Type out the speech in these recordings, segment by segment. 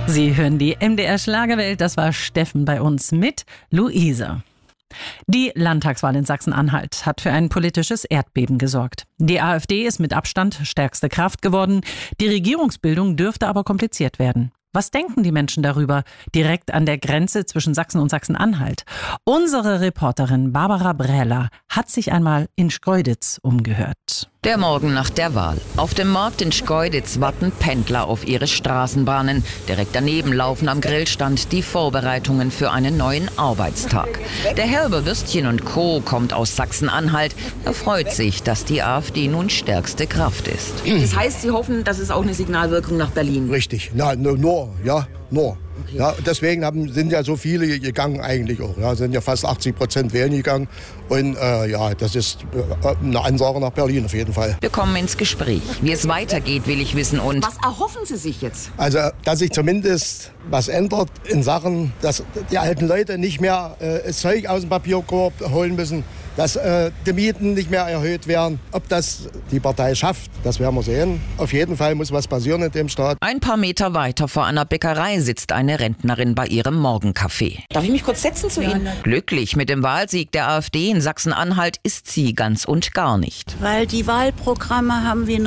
Sie hören die MDR Schlagerwelt, das war Steffen bei uns mit Luise. Die Landtagswahl in Sachsen-Anhalt hat für ein politisches Erdbeben gesorgt. Die AfD ist mit Abstand stärkste Kraft geworden. Die Regierungsbildung dürfte aber kompliziert werden. Was denken die Menschen darüber, direkt an der Grenze zwischen Sachsen und Sachsen-Anhalt? Unsere Reporterin Barbara Brähler hat sich einmal in Schkeuditz umgehört. Der Morgen nach der Wahl. Auf dem Markt in Schkeuditz warten Pendler auf ihre Straßenbahnen. Direkt daneben laufen am Grillstand die Vorbereitungen für einen neuen Arbeitstag. Der Herr über Würstchen und Co. kommt aus Sachsen-Anhalt. Er freut sich, dass die AfD nun stärkste Kraft ist. Das heißt, Sie hoffen, dass es auch eine Signalwirkung nach Berlin? Richtig, nur. Okay. Ja, deswegen sind ja so viele gegangen eigentlich auch. Ja, sind ja fast 80% wählen gegangen. Und das ist eine Ansage nach Berlin auf jeden Fall. Wir kommen ins Gespräch. Wie es weitergeht, will ich wissen. Und was erhoffen Sie sich jetzt? Also, dass sich zumindest was ändert in Sachen, dass die alten Leute nicht mehr das Zeug aus dem Papierkorb holen müssen, dass die Mieten nicht mehr erhöht werden. Ob das die Partei schafft, das werden wir sehen. Auf jeden Fall muss was passieren in dem Staat. Ein paar Meter weiter vor einer Bäckerei sitzt eine Rentnerin bei ihrem Morgenkaffee. Darf ich mich kurz setzen zu Ihnen? Glücklich mit dem Wahlsieg der AfD in Sachsen-Anhalt ist sie ganz und gar nicht. Weil die Wahlprogramme haben wir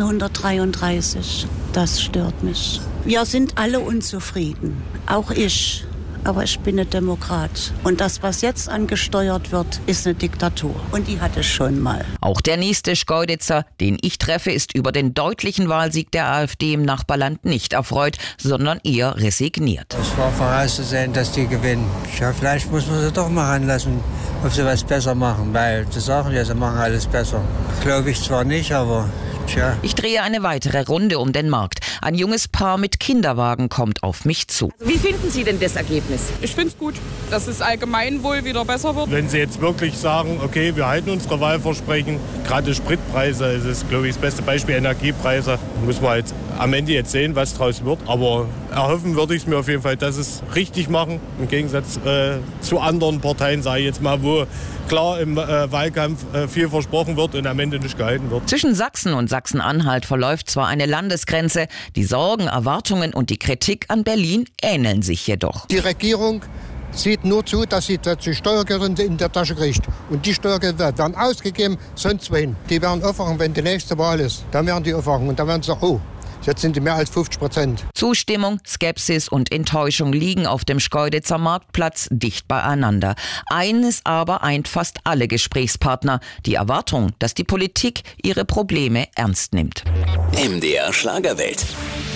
1933. Das stört mich. Wir sind alle unzufrieden, auch ich. Aber ich bin ein Demokrat. Und das, was jetzt angesteuert wird, ist eine Diktatur. Und die hatte es schon mal. Auch der nächste Schkeuditzer, den ich treffe, ist über den deutlichen Wahlsieg der AfD im Nachbarland nicht erfreut, sondern eher resigniert. Es war vorauszusehen, dass die gewinnen. Ja, vielleicht muss man sie doch mal ranlassen, ob sie was besser machen. Weil sie sagen ja, sie machen alles besser. Glaube ich zwar nicht, aber... Tja. Ich drehe eine weitere Runde um den Markt. Ein junges Paar mit Kinderwagen kommt auf mich zu. Wie finden Sie denn das Ergebnis? Ich finde es gut, dass es allgemein wohl wieder besser wird. Wenn Sie jetzt wirklich sagen, okay, wir halten unsere Wahlversprechen, gerade Spritpreise, das ist, glaube ich, das beste Beispiel, Energiepreise, muss man halt am Ende jetzt sehen, was draus wird. Aber erhoffen würde ich es mir auf jeden Fall, dass es richtig machen, im Gegensatz zu anderen Parteien, sage ich jetzt mal, wo klar im Wahlkampf viel versprochen wird und am Ende nicht gehalten wird. Zwischen Sachsen und Sachsen-Anhalt verläuft zwar eine Landesgrenze, die Sorgen, Erwartungen und die Kritik an Berlin ähneln sich jedoch. Die Regierung sieht nur zu, dass sie die Steuergelder in der Tasche kriegt. Und die Steuergelder werden ausgegeben, sonst wen. Die werden aufwachen, wenn die nächste Wahl ist. Dann werden die aufwachen und dann werden sie sagen, oh, jetzt sind die mehr als 50%. Zustimmung, Skepsis und Enttäuschung liegen auf dem Schkeuditzer Marktplatz dicht beieinander. Eines aber eint fast alle Gesprächspartner: die Erwartung, dass die Politik ihre Probleme ernst nimmt. MDR Schlagerwelt.